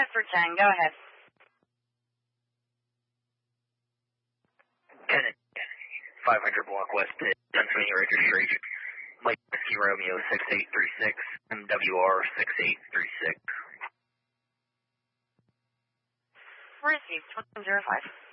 after 10. Go ahead. Tenant, 500 block west, Pennsylvania registration. Mike Whiskey Romeo 6836, MWR 6836. Received 105.